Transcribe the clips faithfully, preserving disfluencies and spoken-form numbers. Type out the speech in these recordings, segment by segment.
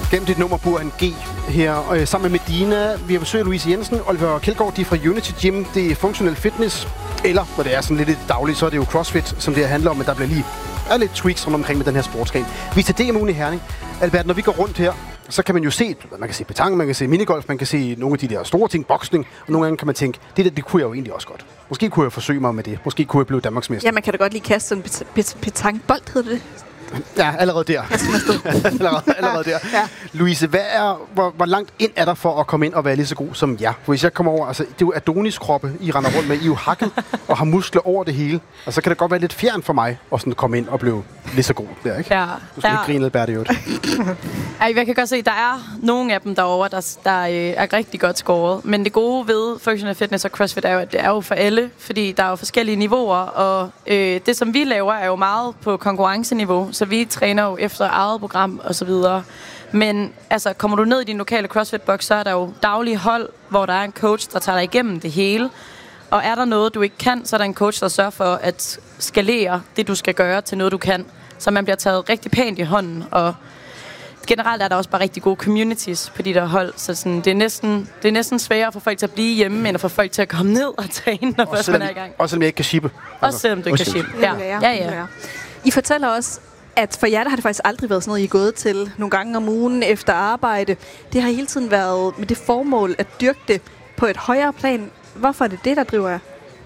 gennem dit nummer på en G her, øh, sammen med Medina. Vi har besøgt Louise Jensen, Oliver Kjeldgaard, de er fra Unity Gym. Det er Functional Fitness, eller når det er sådan lidt i det daglige, så er det jo CrossFit, som det her handler om, men der bliver lige er lidt tweaks rundt omkring med den her sportsgren. Vi er til D M U'en i Herning. Albert, når vi går rundt her, så kan man jo se, man kan se petanque, man kan se minigolf, man kan se nogle af de der store ting, boksning, og nogle gange kan man tænke, det der, det kunne jeg jo egentlig også godt. Måske kunne jeg forsøge mig med det. Måske kunne jeg blive Danmarksmester. Ja, man kan da godt lige kaste sådan en pet- pet- petanquebold, hedder det. Ja, allerede der. allerede, allerede der. Ja. Louise, hvad er, hvor, hvor langt ind er der for at komme ind og være lige så god som jer? For hvis jeg kommer over, altså det er jo Adonis-kroppe, I render rundt med, I er jo hakket og har muskler over det hele. Og så kan det godt være lidt fjern for mig at sådan komme ind og blive lige så god der, ikke? Ja. Du skal ja. ikke grine, Albert, i øvrigt. Ej, jeg kan godt se, at der er nogle af dem derovre, der, der øh, er rigtig godt scoret. Men det gode ved Functional Fitness og CrossFit er jo, at det er jo for alle, fordi der er jo forskellige niveauer, og øh, det, som vi laver, er jo meget på konkurrenceniveau, så vi træner jo efter eget program og så videre. Men altså, kommer du ned i din lokale CrossFit-boks, så er der jo daglige hold, hvor der er en coach, der tager dig igennem det hele. Og er der noget, du ikke kan, så er der en coach, der sørger for at skalere det, du skal gøre, til noget, du kan. Så man bliver taget rigtig pænt i hånden, og generelt er der også bare rigtig gode communities på de der hold, så sådan, det, er næsten, det er næsten sværere for folk til at blive hjemme, end at få folk til at komme ned og træne, når først man er i gang. Også selvom jeg ikke kan shippe. Også selvom du ikke kan shippe. Ja. Ja, ja. ja. I fortæller også, at for jer der har det faktisk aldrig været sådan noget, I er gået til nogle gange om ugen efter arbejde. Det har hele tiden været med det formål at dyrke det på et højere plan. Hvorfor er det det, der driver jer?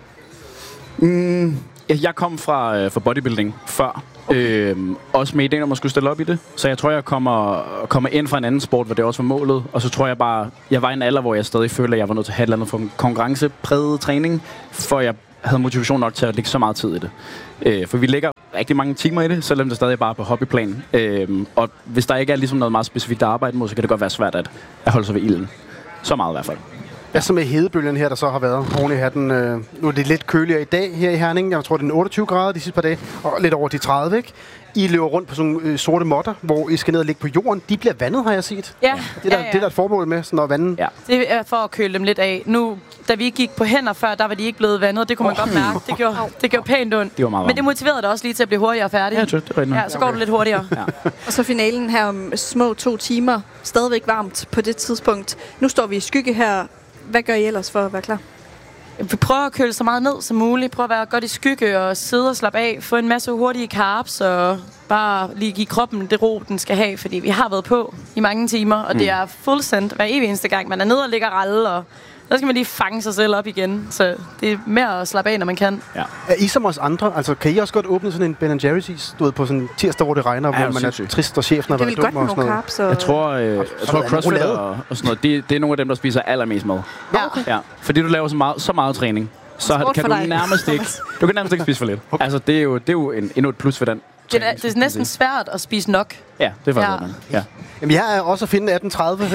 Mm, jeg kom fra, øh, fra bodybuilding før. Okay. Øhm, også med ideen om at skulle stille op i det. Så jeg tror, jeg kommer, kommer ind fra en anden sport, hvor det også var målet. Og så tror jeg bare, jeg var i en alder, hvor jeg stadig følte, at jeg var nødt til at have et eller andet for en konkurrencepræget træning, for jeg havde motivation nok til at lægge så meget tid i det. Øh, for vi lægger rigtig mange timer i det, selvom det stadig bare er på hobbyplan. Øh, og hvis der ikke er ligesom noget meget specifikt at arbejde mod, så kan det godt være svært at, at holde sig ved ilden. Så meget i hvert fald. Hvad så med hedebølgen her, der så har været oven i hatten? Øh, nu er det lidt køligere i dag her i Herning. Jeg tror, det er otteogtyve grader de sidste par dage, og lidt over de tredive, ikke? I løber rundt på sådan øh, sorte måtter, hvor I skal ned og ligge på jorden. De bliver vandet, har jeg set. Ja. Det er der, ja, ja. det er der et formål med, sådan at vande. Ja. Det er for at køle dem lidt af. Nu, da vi gik på hænder før, der var de ikke blevet vandet. Det kunne man oh. godt mærke. Det gjorde, det gjorde pænt ondt. Det var meget. Men det motiverede dig også lige til at blive hurtigere færdig. Ja, det er rigtigt. Ja, så går okay. du lidt hurtigere. Ja. Og så finalen her om små to timer. Stadigvæk varmt på det tidspunkt. Nu står vi i skygge her. Hvad gør I ellers for at være klar? Vi prøver at køle så meget ned som muligt. Prøver at være godt i skygge og sidde og slappe af. Få en masse hurtige carbs og bare lige give kroppen det ro, den skal have. Fordi vi har været på i mange timer, og mm. det er fuldsendt hver evig eneste gang. Man er nede og ligger og ralle, og så skal man lige fange sig selv op igen. Så det er mere at slappe af, når man kan. Ja. Er I som os andre? Altså, kan I også godt åbne sådan en Ben and Jerry's is, du ved, på sådan en tirsdag, hvor det regner, ja, hvor man er trist, og chefen har været dum og sådan noget? Carbs og jeg tror, øh, jeg tror CrossFit og, og sådan noget, det, det er nogle af dem, der spiser allermest mad. Ja. Okay. Ja. Fordi du laver så meget, så meget træning, så kan du nærmest ikke, du kan nærmest ikke spise for lidt. Okay. Altså, det er jo, det er jo en, endnu et plus for den. Det er, det er næsten svært at spise nok. Ja, det er faktisk ja. ja. Jamen, jeg er også at finde atten tredive.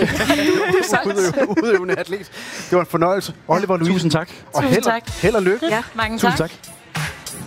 Udøvende atlet. Det var en fornøjelse. Oliver, Louise. Tusind tak. Og held, tak. held og lykke. Ja, mange Tusind tak. tak.